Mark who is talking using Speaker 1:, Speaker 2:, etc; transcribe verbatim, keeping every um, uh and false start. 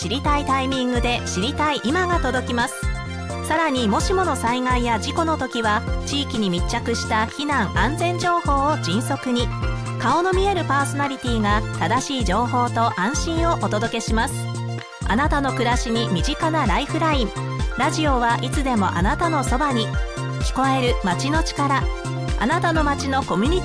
Speaker 1: 知りたいタイミングで知りたい今が届きます。さらにもしもの災害や事故の時は地域に密着した避難安全情報を迅速に、顔の見えるパーソナリティが正しい情報と安心をお届けします。あなたの暮らしに身近なライフライン、ラジオはいつでもあなたのそばに。聞こえる街の力、あなたの街のコミュニ